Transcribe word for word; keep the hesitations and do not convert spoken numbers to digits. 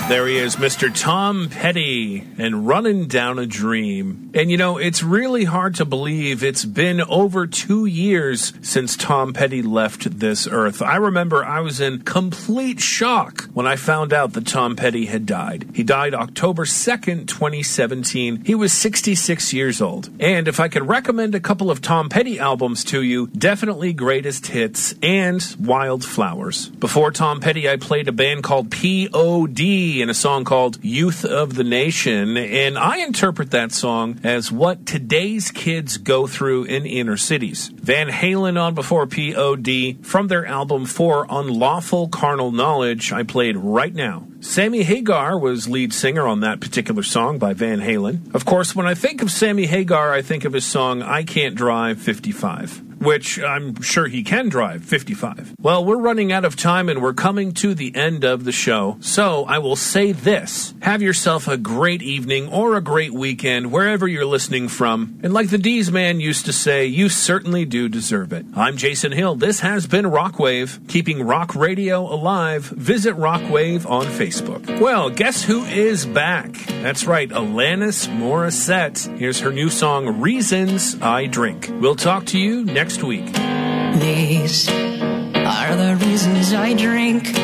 There he is, Mister Tom Petty, and Running Down a Dream. And you know, it's really hard to believe it's been over two years since Tom Petty left this earth. I remember I was in complete shock when I found out that Tom Petty had died. He died October second, twenty seventeen. He was sixty-six years old. And if I could recommend a couple of Tom Petty albums to you, definitely Greatest Hits and Wildflowers. Before Tom Petty, I played a band called P O D and a song called Youth of the Nation, and I interpret that song as what today's kids go through in inner cities. Van Halen on before P O D. From their album For Unlawful Carnal Knowledge, I played Right Now. Sammy Hagar was lead singer on that particular song by Van Halen. Of course, when I think of Sammy Hagar, I think of his song I Can't Drive fifty-five. Which I'm sure he can drive fifty-five. Well, we're running out of time and we're coming to the end of the show. So I will say this. Have yourself a great evening or a great weekend wherever you're listening from. And like the D's man used to say, you certainly do deserve it. I'm Jason Hill. This has been Rockwave. Keeping rock radio alive. Visit Rockwave on Facebook. Well, guess who is back? That's right, Alanis Morissette. Here's her new song, Reasons I Drink. We'll talk to you next week. These are the reasons I drink.